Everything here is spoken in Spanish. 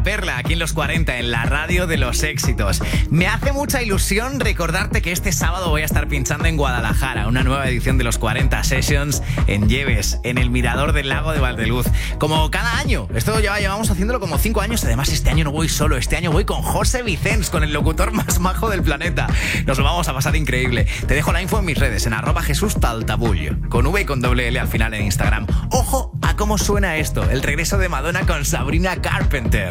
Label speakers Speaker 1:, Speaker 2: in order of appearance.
Speaker 1: Perla, aquí en Los 40, en la radio de los éxitos. Me hace mucha ilusión recordarte que este sábado voy a estar pinchando en Guadalajara una nueva edición de Los 40 Sessions en Lleves, en el Mirador del Lago de Valdeluz. Como cada año, esto ya llevamos haciéndolo como 5 años. Además, este año no voy solo, este año voy con José Vicens, con el locutor más majo del planeta. Nos lo vamos a pasar increíble. Te dejo la info en mis redes, en @JesúsTaltabull, con V y con doble L al final en Instagram. Ojo a cómo suena esto, el regreso de Madonna con Sabrina Carpenter.